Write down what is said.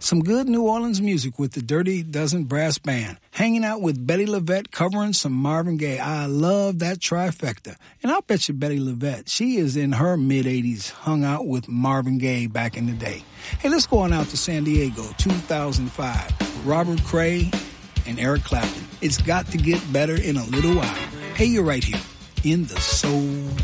Some good New Orleans music with the Dirty Dozen Brass Band. Hanging out with Betty LaVette covering some Marvin Gaye. I love that trifecta. And I'll bet you Betty LaVette, she is in her mid-80s, hung out with Marvin Gaye back in the day. Hey, let's go on out to San Diego, 2005. Robert Cray and Eric Clapton. It's got to get better in a little while. Hey, you're right here in the Soul